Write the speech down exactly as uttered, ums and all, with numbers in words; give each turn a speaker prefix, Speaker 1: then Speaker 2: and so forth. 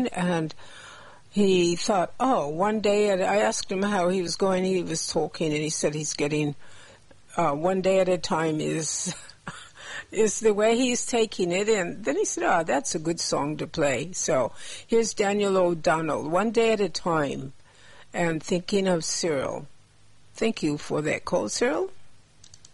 Speaker 1: and he thought, oh, one day at, I asked him how he was going. He was talking, and he said he's getting uh, one day at a time is is the way he's taking it. And then he said, oh, that's a good song to play. So here's Daniel O'Donnell, One Day at a Time, and Thinking of Cyril. Thank you for that call, Cyril.